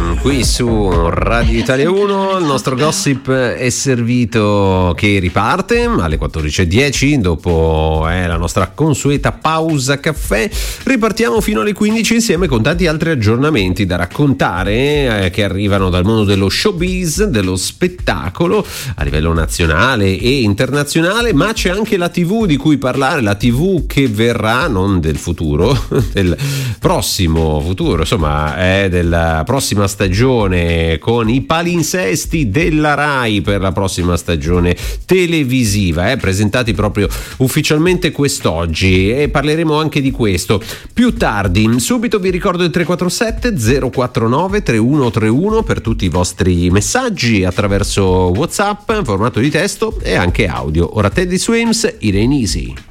qui su Radio Italia 1. Il nostro gossip è servito che riparte alle 14.10 dopo la nostra consueta pausa caffè. Ripartiamo fino alle 15 insieme con tanti altri aggiornamenti da raccontare che arrivano dal mondo dello showbiz, dello spettacolo a livello nazionale e internazionale, ma c'è anche la TV di cui parlare, la TV che verrà, non del futuro, del prossimo futuro, insomma della prossima stagione, con i palinsesti della Rai per la prossima stagione televisiva, presentati proprio ufficialmente quest'oggi, e parleremo anche di questo più tardi. Subito vi ricordo il 347 049 3131 per tutti i vostri messaggi attraverso WhatsApp, formato di testo e anche audio. Ora Teddy Swims, Irene Easy.